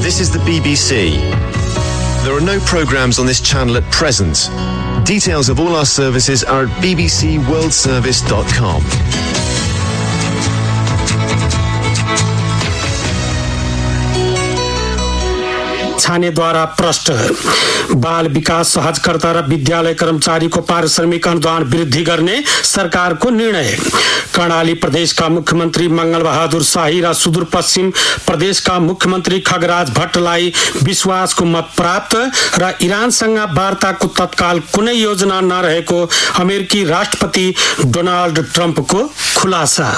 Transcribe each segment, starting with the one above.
This is the BBC. There are no programmes on this channel at present. Details of all our services are at bbcworldservice.com. छानेद्वारा प्रश्न बाल विकास सहजकर्ता र विद्यालय कर्मचारीको पारिश्रमिक अनुदान वृद्धि गर्ने सरकारको निर्णय। कर्णाली प्रदेशका मुख्यमन्त्री मंगल बहादुर शाही र सुदूरपश्चिम प्रदेशका मुख्यमन्त्री खगराज भट्टलाई विश्वासको मत प्राप्त र इरानसँग वार्ताको तत्काल कुनै योजना नरहेको अमेरिकी राष्ट्रपति डोनाल्ड ट्रम्पको खुलासा।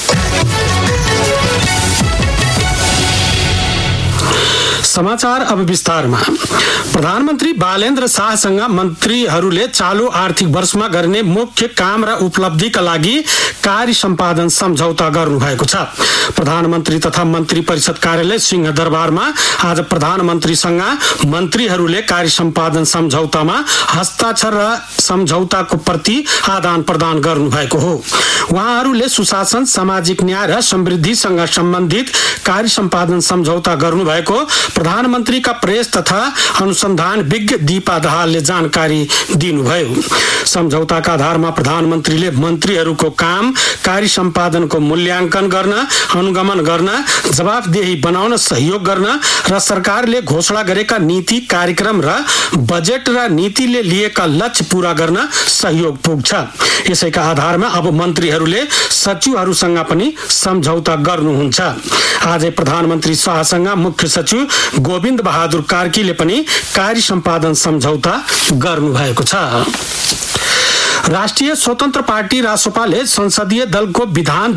समाचार अब विस्तारमा। प्रधानमन्त्री बालेन्द्र शाहसँग मन्त्रीहरूले चालू आर्थिक वर्षमा गर्ने मुख्य काम र उपलब्धिका लागि कार्य सम्पादन सम्झौता गर्नुभएको छ। प्रधानमन्त्री तथा मन्त्री परिषद कार्यालय सिंहदरबारमा आज प्रधानमन्त्रीसँग मन्त्रीहरूले कार्य सम्पादन सम्झौतामा हस्ताक्षर र सम्झौताको प्रति आदान प्रदान गर्नुभएको हो। उहाँहरूले सुशासन, सामाजिक न्याय र समृद्धिसँग सम्बन्धित कार्य सम्पादन सम्झौता गर्नुभएको प्रधानमन्त्रीका प्रेस तथा अनुसन्धान विज्ञ दीपा दाहालले जानकारी दिनुभयो। सम्झौताका आधारमा प्रधानमन्त्रीले मन्त्रीहरूको काम, कार्य सम्पादनको मूल्याङ्कन गर्न, अनुगमन गर्न, जवाफदेही बनाउन सहयोग गर्न र सरकारले घोषणा गरेका नीति, कार्यक्रम र बजेट र नीतिले लिएका लक्ष्य पूरा गर्न सहयोग पुग्छ। यसैका आधारमा अब मन्त्रीहरूले सचिवहरूसँग पनि सम्झौता गर्नुहुन्छ। आजै प्रधानमन्त्री शाहसँग मुख्य सचिव गोविन्द बहादुर कार्कीले पनि कार्य सम्पादन सम्झौता गर्नुभएको छ। राष्ट्रिय स्वतन्त्र पार्टी रासोपाले संसदीय दलको विधान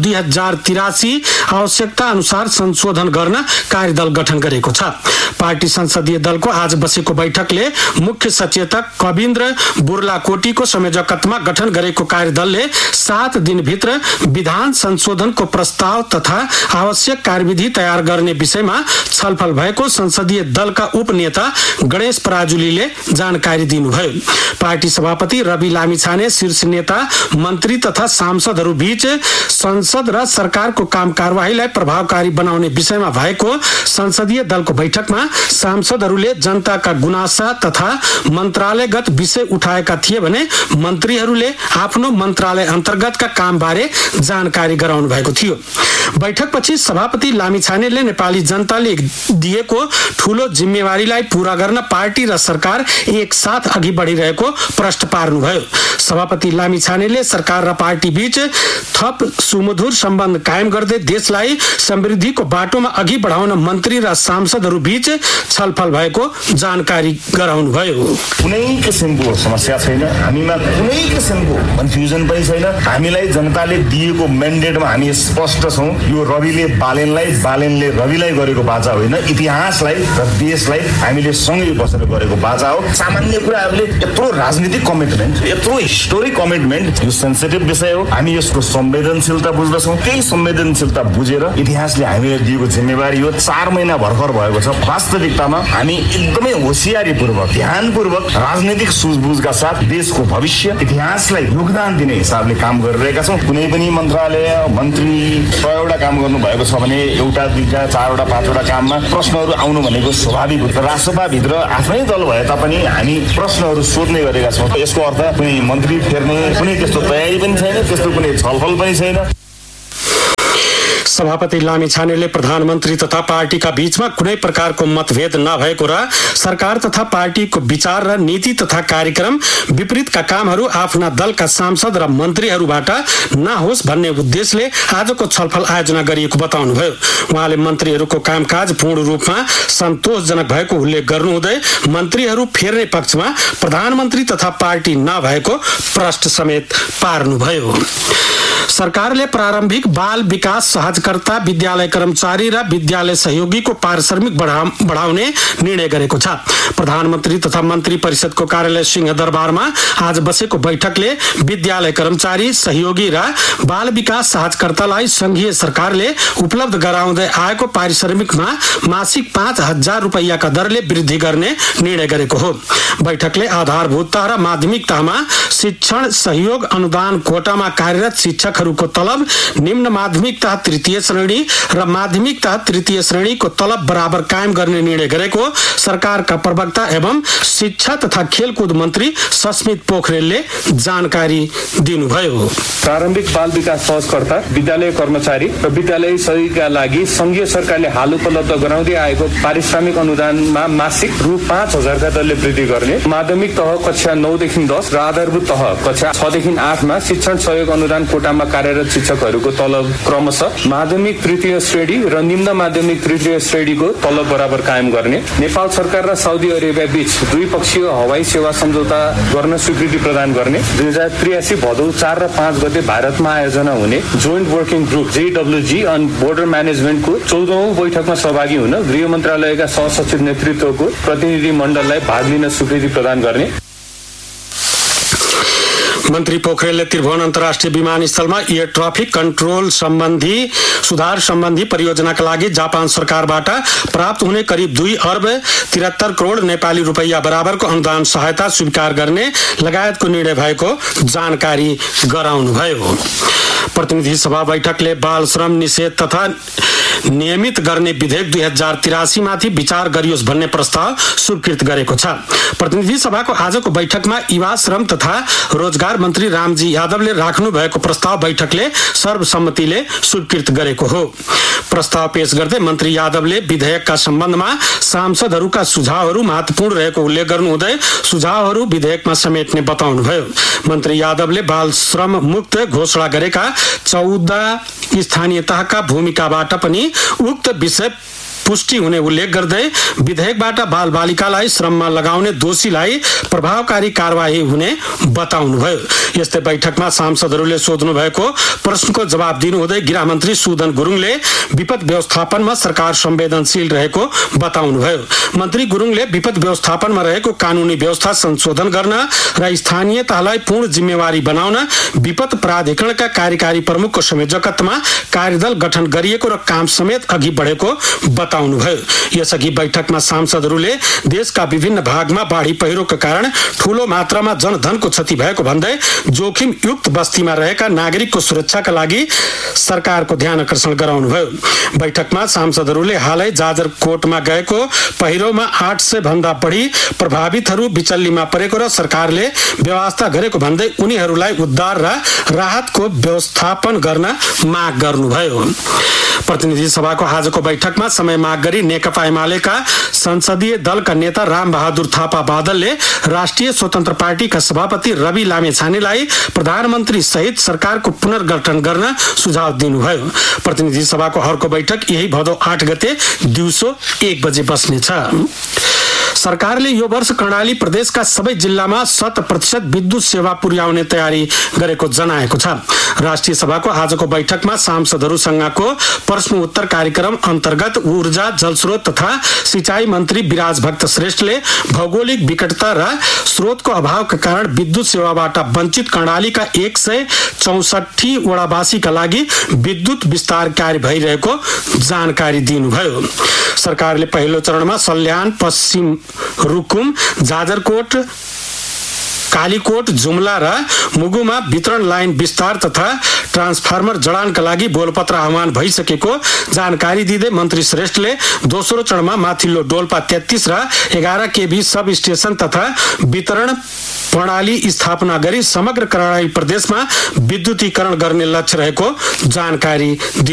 2083 आवश्यकता अनुसार संशोधन गर्न कार्यदल गठन गरेको छ। पार्टी संसदीय दलको आज बसेको बैठकले मुख्य सचेतक कविन्द्र बुर्लाकोटीको संयोजकत्वमा गठन गरेको कार्यदलले 7 दिनभित्र विधान संशोधनको प्रस्ताव तथा आवश्यक कार्यविधि तयार गर्ने विषयमा छलफल भएको संसदीय दलका उपनेता गणेश पराजुलीले जानकारी दिनुभयो। पार्टी सभापति रवि लामिछाने शीर्ष नेता, मन्त्री तथा सांसदहरू बीच संसद र सरकारको काम कारवाहीलाई प्रभावकारी बनाउने विषयमा भएको संसदीय दलको बैठकमा सांसदहरूले जनताका गुनासा तथा मन्त्रालयगत विषय उठाएका थिए भने मन्त्रीहरूले आफ्नो मन्त्रालय अन्तर्गतका कामबारे जानकारी गराउनु भएको थियो। बैठकपछि सभापति लामिछानेले नेपाली जनताले दिएको ठूलो जिम्मेवारीलाई पूरा गर्न पार्टी र सरकार एक साथ अघि बढिरहेको प्रश्न पार्नुभयो। सभापति लामिछानेले सरकार र पार्टी बीच थप सुमधुर सम्बन्ध कायम गर्दै देशलाई समृद्धिको बाटोमा अघि बढाउन मन्त्री र सांसदहरू बीच छलफल भएको जानकारी गराउनुभयो। कुनै किसिमको समस्या छैन, हामीमा कुनै किसिमको कन्फ्युजन पनि छैन। हामीलाई जनताले दिएको म्यान्डेटमा हामी स्पष्ट छौं। यो रविले बालेनलाई, बालेनले रविलाई गरेको बाचा होइन, इतिहासलाई र देशलाई हामीले सँगै बसेर गरेको बाचा हो। सामान्य कुराहरूले यत्रो राजनीतिक कमिटमेन्ट, यत्रो हिस्टोरिक कमिटमेन्ट, यो सेन्सिटिभ विषय हो। हामी यसको संवेदनशीलता बुझ्दछौँ। त्यही संवेदनशीलता बुझेर इतिहासले हामीलाई दिएको जिम्मेवारी हो। 4 महिना भर्खर भएको छ। वास्तविकतामा हामी एकदमै होशियारीपूर्वक, ध्यानपूर्वक, राजनीतिक सुझबुझका साथ देशको भविष्य, इतिहासलाई योगदान दिने हिसाबले काम गरिरहेका छौँ। कुनै पनि मन्त्रालय, मन्त्री 100 काम गर्नु भएको छ भने एउटा, दुईटा, 4वटा, 5वटा काममा प्रश्नहरू आउनु भनेको स्वाभाविक हो। रासोपाभित्र आफ्नै दल भए तापनि हामी प्रश्नहरू सोध्ने गरेका छौँ। यसको अर्थ कुनै मन्त्री फेर्ने कुनै त्यस्तो तयारी पनि छैन, त्यस्तो कुनै छलफल पनि छैन। सभापति लामिछानेले प्रधानमन्त्री तथा पार्टीका बीचमा कुनै प्रकारको मतभेद नभएको र सरकार तथा पार्टीको विचार र नीति तथा कार्यक्रम विपरीतका कामहरू आफ्ना दलका सांसद र मन्त्रीहरूबाट नहोस् भन्ने उद्देश्यले आजको छलफल आयोजना गरिएको बताउनुभयो। उहाँले मन्त्रीहरूको कामकाज पूर्ण रूपमा सन्तोषजनक भएको उल्लेख गर्नुहुँदै मन्त्रीहरू फेर्ने पक्षमा प्रधानमन्त्री तथा पार्टी नभएको प्रश्न समेत पार्नुभयो। सरकारले प्रारम्भिक बाल विकास सहजकर्ता, विद्यालय कर्मचारी र विद्यालय सहयोगीको पारिश्रमिक बढाउने निर्णय गरेको छ। प्रधानमन्त्री तथा मन्त्री परिषदको कार्यालय सिंहदरबारमा आज बसेको बैठकले विद्यालय कर्मचारी, सहयोगी र बाल विकास सहजकर्तालाई संघीय सरकारले उपलब्ध गराउँदै आएको पारिश्रमिकमा मासिक 5,000 रुपैयाँका दरले वृद्धि गर्ने निर्णय गरेको हो। बैठकले आधारभूत र माध्यमिक तहमा शिक्षण सहयोग अनुदान कोटामा कार्यरत शिक्षक विद्यार्थीहरूको तलब निम्न माध्यमिक तथा तृतीय श्रेणी र माध्यमिक तथा तृतीय श्रेणीको तलब बराबर कायम गर्ने निर्णय गरेको सरकारका प्रवक्ता एवं शिक्षा तथा खेलकुद मन्त्री सस्मित पोखरेलले जानकारी दिनुभयो। प्रारम्भिक बाल विकास सहजकर्ता, विद्यालय कर्मचारी र विद्यालय सहयोगीका लागि संघीय सरकारले हाल उपलब्ध गराउँदै आएको पारिश्रमिक अनुदानमा मासिक रु 5,000 का दरले वृद्धि गर्ने, माध्यमिक तह कक्षा 9 देखि 10 र आधारभूत तह कक्षा 6 देखि 8 मा शिक्षण सहयोग अनुदान कोटामा कार्यरत शिक्षकहरूको तलब क्रमशः माध्यमिक तृतीय श्रेणी र निम्न माध्यमिक तृतीय श्रेणीको तलब बराबर कायम गर्ने, नेपाल सरकार र साउदी अरेबिया बीच द्विपक्षीय हवाई सेवा सम्झौता गर्न स्वीकृति प्रदान गर्ने, 2083 भदौ 4 र 5 गते भारतमा आयोजना हुने joint working group JWG on border म्यानेजमेन्टको 14औं बैठकमा सहभागी हुन गृह मन्त्रालयका सहसचिव नेतृत्वको प्रतिनिधि मण्डललाई भाग लिन स्वीकृति प्रदान गर्ने। मन्त्री पोखरेलले त्रिभुवन अन्तर्राष्ट्रिय विमानस्थलमा एयर ट्राफिक कन्ट्रोल सम्बन्धी सुधार सम्बन्धी परियोजनाका लागि जापान सरकारबाट प्राप्त हुने करिब 2 अर्ब 73 करोड नेपाली रुपैयाँ बराबरको अनुदान सहायता स्वीकार गर्ने लगायतको निर्णय भएको जानकारी गराउनुभयो। प्रतिनिधि सभा बैठकले बाल श्रम निषेध तथा नियमित गर्ने विधेयक 2083 माथि विचार गरियोस् भन्ने प्रस्ताव स्वीकृत गरेको छ। प्रतिनिधि सभाको आजको बैठकमा युवा श्रम तथा रोजगार मन्त्री रामजी यादवले राख्नु भएको प्रस्ताव बैठकले सर्वसम्मतिले स्वीकृत गरेको हो। प्रस्ताव पेश गर्दै मन्त्री यादवले विधेयकका सम्बन्धमा सांसदहरूका सुझावहरू महत्वपूर्ण रहेको उल्लेख गर्नुहुँदै सुझावहरू विधेयकमा समेट्ने बताउनुभयो। मन्त्री यादवले बाल श्रम मुक्त घोषणा गरेका 14 स्थानीय तहका भूमिकाबाट पनि उक्त विषय पुष्टि हुने उल्लेख गर्दै विधेयकबाट बाल बालिकालाई श्रममा लगाउने दोषीलाई प्रभावकारी कारवाही हुने बताउनुभयो। यस्तै बैठकमा सांसदहरूले सोध्नु भएको प्रश्नको जवाब दिनुहुँदै गृहमन्त्री सुदन गुरुङले विपद व्यवस्थापनमा सरकार संवेदनशील रहेको बताउनुभयो। मन्त्री गुरुङले विपद व्यवस्थापनमा रहेको कानूनी व्यवस्था संशोधन गर्न र स्थानीय तहलाई पूर्ण जिम्मेवारी बनाउन विपद प्राधिकरणका कार्यकारी प्रमुखको संयोजकत्वमा कार्यदल गठन गरिएको र काम समेत अघि बढेको बताउनुभयो। यसअघि बैठकमा सांसदहरूले देशका विभिन्न भागमा बाढी पहिरोका कारण ठूलो मात्रामा जनधनको क्षति भएको भन्दै जोखिम युक्त बस्तीमा रहेका नागरिकको सुरक्षाका लागि सरकारको ध्यान आकर्षण गराउनुभयो। बैठकमा सांसदहरूले हालै जाजरकोटमा गएको पहिरोमा 800 भन्दा बढी प्रभावितहरू बिचल्लीमा परेको र सरकारले व्यवस्था गरेको भन्दै उनीहरूलाई उद्धार र राहतको व्यवस्थापन गर्न माग गर्नुभयो। प्रतिनिधि सभाको आजको बैठकमा समय माग गरी नेकपा एमालेका संसदीय दलका नेता रामबहादुर थापा बादलले राष्ट्रिय स्वतन्त्र पार्टीका सभापति रवि लामेछानेलाई प्रधानमन्त्री सहित सरकारको पुनर्गठन गर्न सुझाव दिनुभयो। प्रतिनिधि सभाको अर्को बैठक यही भदौ 8 गते दिउँसो 1 बजे बस्नेछ। सरकारले यो वर्ष कर्णाली प्रदेशका सबै जिल्लामा 100% विद्युत सेवा पुर्याउने तयारी गरेको जनाएको छ। राष्ट्रिय सभाको आजको बैठकमा सांसदहरूसँगको प्रश्न उत्तर कार्यक्रम अन्तर्गत ऊर्जा जलस्रोत तथा सिंचाई मन्त्री विराज भक्त श्रेष्ठले भौगोलिक विकटता र स्रोतको अभावका कारण विद्युत सेवाबाट वञ्चित कर्णालीका 164 वडावासीका लागि विद्युत विस्तार कार्य भइरहेको जानकारी दिनुभयो। सरकारले पहिलो चरणमा सल्यान, पश्चिम रुकुम, जाजरकोट, कालीकोट, जुम्ला र मुगुमा वितरण लाइन विस्तार तथा ट्रान्सफर्मर जडानका लागि बोलपत्र आह्वान भइसकेको जानकारी दिँदै मन्त्री श्रेष्ठले दोस्रो चरणमा माथिल्लो डोल्पा 33 र 11 केभी सब स्टेशन तथा वितरण प्रणाली स्थापना गरी समग्र कर्णाली प्रदेशमा विद्युतीकरण गर्ने लक्ष्य रहेको जानकारी